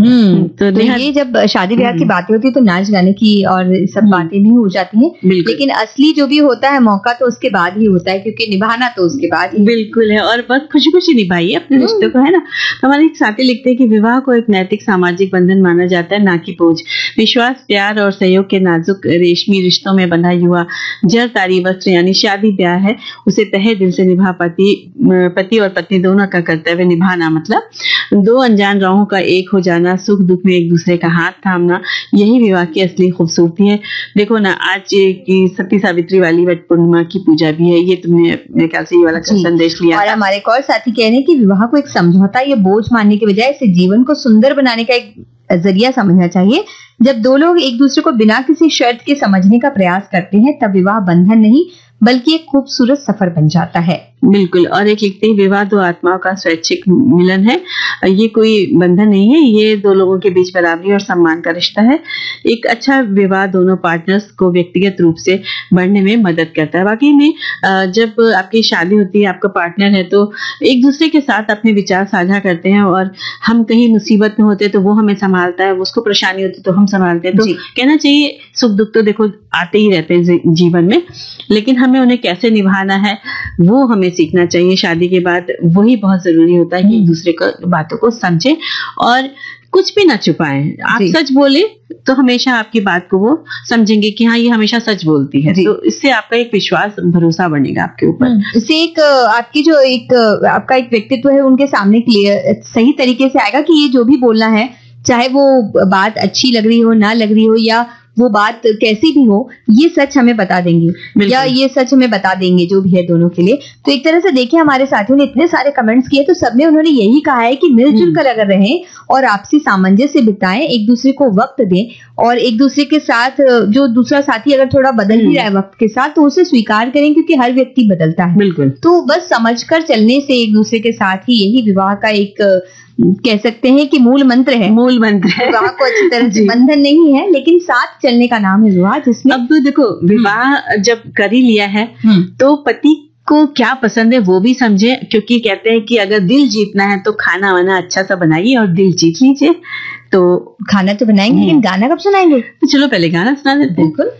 तो ये जब शादी ब्याह की बातें होती है तो नाच गाने की और सब बातें भी हो जाती हैं, लेकिन असली जो भी होता है मौका तो उसके बाद ही होता है, क्योंकि निभाना तो उसके बाद ही। बिल्कुल है, और बहुत खुशी खुशी निभाइए अपने रिश्ते को, है ना। तो हमारे एक साथी लिखते हैं कि विवाह को एक नैतिक सामाजिक बंधन माना जाता है, ना कि बोझ। विश्वास, प्यार और सहयोग के नाजुक रेशमी रिश्तों में बंधा हुआ जरतारी वस्त्र यानी शादी ब्याह है, उसे तहे दिल से निभा पति और पत्नी दोनों का कर्तव्य निभाना। मतलब दो अनजान राहों का एक हो जाना, सुख दुख में एक दूसरे का हाथ थामना, यही विवाह की असली खूबसूरती है। देखो ना, आज की सती सावित्री वाली वट पूर्णिमा की पूजा भी है, ये तुमने मेरे ख्याल से ये वाला संदेश लिया। और हमारे एक और साथी कह रहे हैं कि विवाह को एक समझौता या बोझ मानने के बजाय इसे जीवन को सुंदर बनाने का एक जरिया समझना चाहिए। जब दो लोग एक दूसरे को बिना किसी शर्त के समझने का प्रयास करते हैं तब विवाह बंधन नहीं बल्कि एक खूबसूरत सफर बन जाता है। बिल्कुल। और एक लिखते हैं, विवाह दो आत्माओं का स्वैच्छिक मिलन है, ये कोई बंधन नहीं है, ये दो लोगों के बीच बराबरी और सम्मान का रिश्ता है। एक अच्छा विवाह दोनों पार्टनर्स को व्यक्तिगत रूप से बढ़ने में मदद करता है। वाकई में जब आपकी शादी होती है, आपका पार्टनर है, तो एक दूसरे के साथ अपने विचार साझा करते हैं, और हम कहीं मुसीबत में होते हैं तो वो हमें संभालता है, उसको परेशानी होती है तो हम संभालते हैं। तो कहना चाहिए सुख दुख तो देखो आते ही रहते हैं जीवन में, लेकिन हमें उन्हें कैसे निभाना है वो हमें सीखना चाहिए। शादी के बाद वही बहुत जरूरी होता है कि एक दूसरे को बातों को समझें और कुछ भी ना छुपाएं। आप सच बोले तो हमेशा आपकी बात को वो समझेंगे कि हाँ ये हमेशा सच बोलती है, तो इससे आपका एक विश्वास भरोसा बनेगा आपके ऊपर। इससे एक आपकी जो एक आपका एक व्यक्तित्व है उनके सामने क्लियर सही तरीके से आएगा कि ये जो भी बोलना है, चाहे वो बात अच्छी लग रही हो ना लग रही हो या वो बात कैसी भी हो, ये सच हमें बता देंगे या ये सच हमें बता देंगे, जो भी है दोनों के लिए। तो एक तरह से देखिए हमारे साथियों ने इतने सारे कमेंट्स किए तो सबने उन्होंने यही कहा है कि मिलजुल कर अगर रहें और आपसी सामंजस्य बिताएं, एक दूसरे को वक्त दें और एक दूसरे के साथ जो दूसरा साथी अगर थोड़ा बदल भी रहा है वक्त के साथ तो उसे स्वीकार करें, क्योंकि हर व्यक्ति बदलता है। बिल्कुल। तो बस समझकर चलने से एक दूसरे के साथ ही यही विवाह का एक कह सकते हैं कि मूल मंत्र है। विवाह को अच्छी तरह से बंधन नहीं है लेकिन साथ चलने का नाम है विवाह, जिसमें अब देखो विवाह जब कर ही लिया है तो पति को क्या पसंद है वो भी समझे, क्योंकि कहते हैं कि अगर दिल जीतना है तो खाना वाना अच्छा सा बनाइए और दिल जीत लीजिए। तो खाना तो बनाएंगे लेकिन गाना कब सुनाएंगे? तो चलो पहले गाना सुना देते हैं। बिल्कुल।